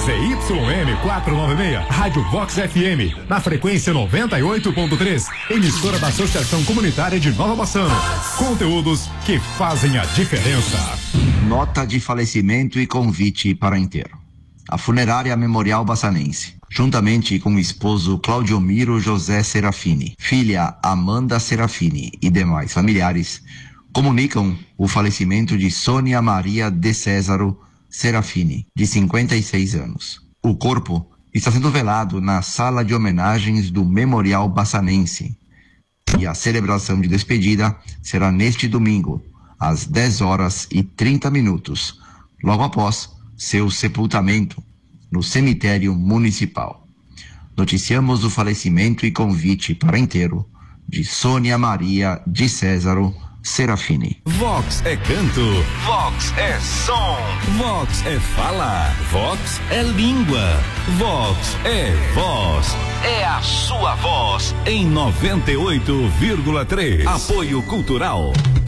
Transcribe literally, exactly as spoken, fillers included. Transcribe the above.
Z Y M quatrocentos e noventa e seis, Rádio Vox F M, na frequência noventa e oito ponto três, emissora da Associação Comunitária de Nova Bassano. Conteúdos que fazem a diferença. Nota de falecimento e convite para enterro. A funerária Memorial Bassanense, juntamente com o esposo Claudio Miro José Serafini, filha Amanda Serafini e demais familiares, comunicam o falecimento de Sônia Maria de Césaro Serafini, de cinquenta e seis anos. O corpo está sendo velado na sala de homenagens do Memorial Bassanense e a celebração de despedida será neste domingo, às dez horas e trinta minutos, logo após seu sepultamento no cemitério municipal. Noticiamos o falecimento e convite para enterro de Sônia Maria de Césaro Serafini. Vox é canto, Vox é som, Vox é fala, Vox é língua, Vox é voz, é a sua voz em noventa e oito vírgula três. Apoio Cultural